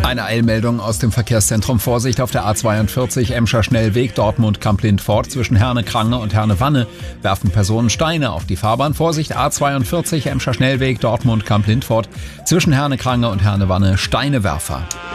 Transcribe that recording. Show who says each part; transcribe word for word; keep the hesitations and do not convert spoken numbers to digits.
Speaker 1: Eine Eilmeldung aus dem Verkehrszentrum. Vorsicht auf der A zweiundvierzig Emscher Schnellweg Dortmund-Kamp-Lindfort zwischen Herne-Krange und Herne-Wanne. Werfen Personen Steine auf die Fahrbahn. Vorsicht A zweiundvierzig Emscher Schnellweg Dortmund-Kamp-Lindfort zwischen Herne-Krange und Herne-Wanne. Steinewerfer.